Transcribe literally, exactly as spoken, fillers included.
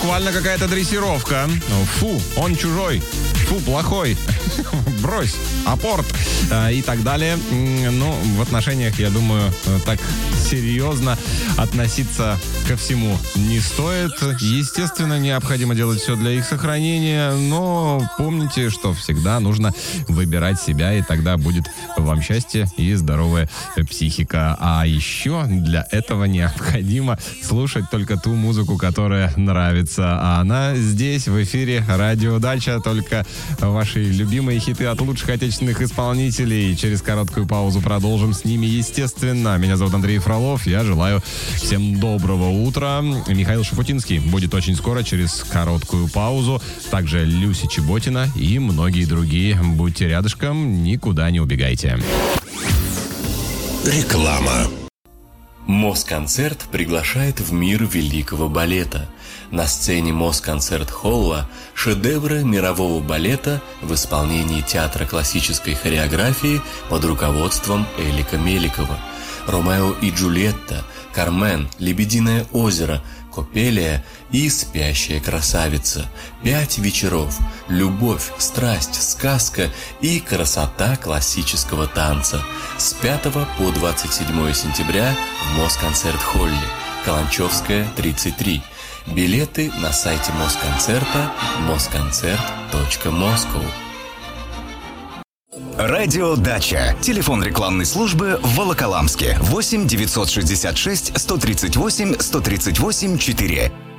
буквально какая-то дрессировка. Фу, он чужой. Фу, плохой. Брось. Апорт. И так далее. Ну, в отношениях, я думаю, так серьезно относиться ко всему не стоит. Естественно, необходимо делать все для их сохранения, но помните, что всегда нужно выбирать себя, и тогда будет вам счастье и здоровая психика. А еще для этого необходимо слушать только ту музыку, которая нравится. А она здесь, в эфире Радио Дача, только ваши любимые хиты от лучших отечественных исполнителей. Через короткую паузу продолжим с ними, естественно. Меня зовут Андрей Фролов. Я желаю всем доброго утра. Михаил Шафутинский будет очень скоро, через короткую паузу. Также Люся Чеботина и многие другие. Будьте рядышком, никуда не убегайте. Реклама. Москонцерт приглашает в мир великого балета. На сцене Москонцерт-холла шедевры мирового балета в исполнении театра классической хореографии под руководством Элика Меликова. «Ромео и Джульетта», «Кармен», «Лебединое озеро», «Копелия» и «Спящая красавица». Пять вечеров. Любовь, страсть, сказка и красота классического танца. С пятого по двадцать седьмое сентября в Москонцерт-холле. Каланчевская, тридцать три. Билеты на сайте Москонцерта москонцерт точка москоу. Радио Дача. Телефон рекламной службы в Волоколамске. восемь девятьсот шестьдесят шесть сто тридцать восемь сто тридцать восемь четыре.